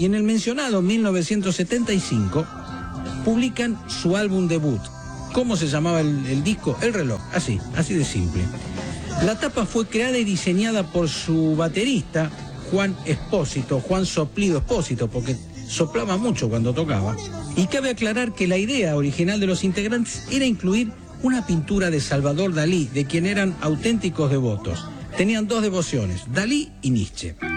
y en el mencionado 1975 publican su álbum debut. ¿Cómo se llamaba el disco? El reloj, así de simple. La tapa fue creada y diseñada por su baterista, Juan Soplido Espósito, porque soplaba mucho cuando tocaba. Y cabe aclarar que la idea original de los integrantes era incluir una pintura de Salvador Dalí, de quien eran auténticos devotos. Tenían dos devociones, Dalí y Nietzsche.